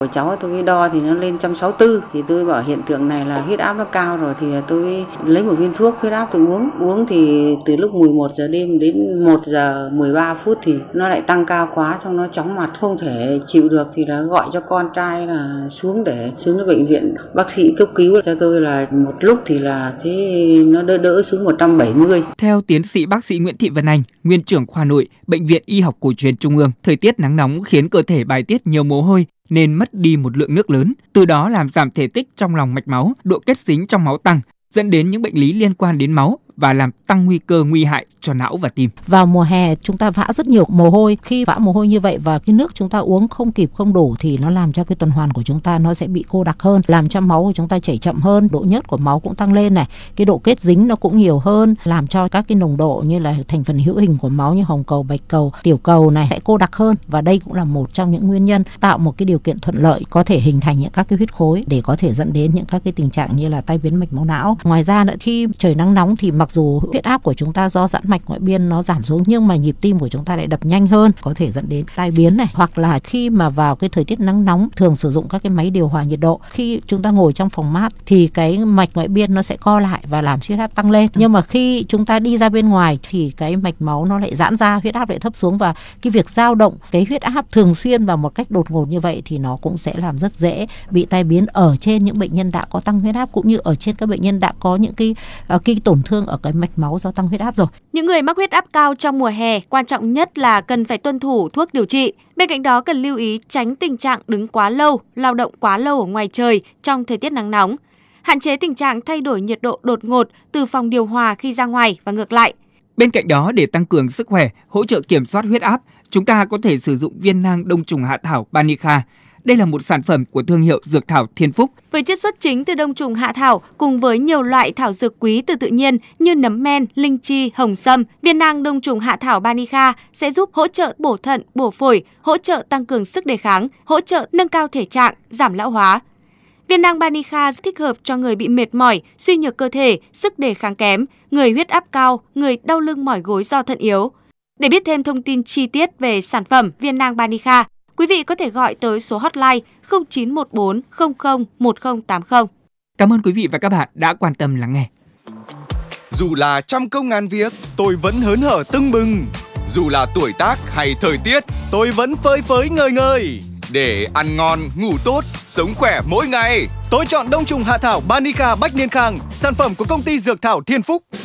Của cháu tôi đo thì nó lên 164, thì tôi bảo hiện tượng này là huyết áp nó cao rồi, thì tôi lấy một viên thuốc huyết áp tôi uống thì từ lúc 11 giờ đêm đến 1 giờ 13 phút thì nó lại tăng cao quá, xong nó chóng mặt không thể chịu được, thì là gọi cho con trai là xuống đến bệnh viện. Bác sĩ cấp cứu cho tôi là một lúc thì là thế nó đỡ xuống 170. Theo tiến sĩ bác sĩ Nguyễn Thị Vân Anh, nguyên trưởng khoa nội Bệnh viện Y học Cổ truyền Trung ương, thời tiết nắng nóng khiến cơ thể bài tiết nhiều mồ hôi nên mất đi một lượng nước lớn, từ đó làm giảm thể tích trong lòng mạch máu, độ kết dính trong máu tăng, dẫn đến những bệnh lý liên quan đến máu và làm tăng nguy cơ nguy hại cho não và tim. Vào mùa hè chúng ta vã rất nhiều mồ hôi, khi vã mồ hôi như vậy và cái nước chúng ta uống không kịp, không đủ thì nó làm cho cái tuần hoàn của chúng ta nó sẽ bị cô đặc hơn, làm cho máu của chúng ta chảy chậm hơn, độ nhớt của máu cũng tăng lên này, cái độ kết dính nó cũng nhiều hơn, làm cho các cái nồng độ như là thành phần hữu hình của máu như hồng cầu, bạch cầu, tiểu cầu này sẽ cô đặc hơn, và đây cũng là một trong những nguyên nhân tạo một cái điều kiện thuận lợi có thể hình thành những các cái huyết khối để có thể dẫn đến những các cái tình trạng như là tai biến mạch máu não. Ngoài ra nữa, khi trời nắng nóng thì mặc dù huyết áp của chúng ta do giãn mạch ngoại biên nó giảm xuống nhưng mà nhịp tim của chúng ta lại đập nhanh hơn, có thể dẫn đến tai biến này, hoặc là khi mà vào cái thời tiết nắng nóng thường sử dụng các cái máy điều hòa nhiệt độ, khi chúng ta ngồi trong phòng mát thì cái mạch ngoại biên nó sẽ co lại và làm huyết áp tăng lên, nhưng mà khi chúng ta đi ra bên ngoài thì cái mạch máu nó lại giãn ra, huyết áp lại thấp xuống, và cái việc dao động cái huyết áp thường xuyên và một cách đột ngột như vậy thì nó cũng sẽ làm rất dễ bị tai biến ở trên những bệnh nhân đã có tăng huyết áp, cũng như ở trên các bệnh nhân đã có những cái tổn thương ở cái mạch máu do tăng huyết áp rồi. Những người mắc huyết áp cao trong mùa hè, quan trọng nhất là cần phải tuân thủ thuốc điều trị. Bên cạnh đó cần lưu ý tránh tình trạng đứng quá lâu, lao động quá lâu ở ngoài trời trong thời tiết nắng nóng. Hạn chế tình trạng thay đổi nhiệt độ đột ngột từ phòng điều hòa khi ra ngoài và ngược lại. Bên cạnh đó, để tăng cường sức khỏe, hỗ trợ kiểm soát huyết áp, chúng ta có thể sử dụng viên nang đông trùng hạ thảo Banica. Đây là một sản phẩm của thương hiệu dược thảo Thiên Phúc. Với chiết xuất chính từ đông trùng hạ thảo cùng với nhiều loại thảo dược quý từ tự nhiên như nấm men, linh chi, hồng sâm, viên nang đông trùng hạ thảo Banica sẽ giúp hỗ trợ bổ thận, bổ phổi, hỗ trợ tăng cường sức đề kháng, hỗ trợ nâng cao thể trạng, giảm lão hóa. Viên nang Banica thích hợp cho người bị mệt mỏi, suy nhược cơ thể, sức đề kháng kém, người huyết áp cao, người đau lưng mỏi gối do thận yếu. Để biết thêm thông tin chi tiết về sản phẩm viên nang Banica, quý vị có thể gọi tới số hotline 0914 00 1080. Cảm ơn quý vị và các bạn đã quan tâm lắng nghe. Dù là trăm công ngàn việc, tôi vẫn hớn hở tưng bừng. Dù là tuổi tác hay thời tiết, tôi vẫn phơi phới ngời ngời. Để ăn ngon, ngủ tốt, sống khỏe mỗi ngày, tôi chọn đông trùng hạ thảo Banica Bách Niên Khang, sản phẩm của công ty dược thảo Thiên Phúc.